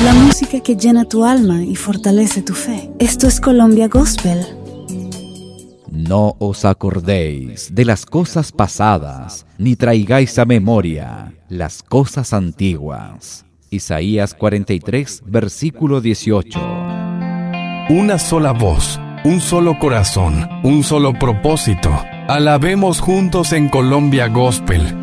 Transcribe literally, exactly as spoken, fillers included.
La música que llena tu alma y fortalece tu fe. Esto es Colombia Gospel. No os acordéis de las cosas pasadas, ni traigáis a memoria las cosas antiguas. Isaías cuarenta y tres, versículo dieciocho. Una sola voz, un solo corazón, un solo propósito. Alabemos juntos en Colombia Gospel.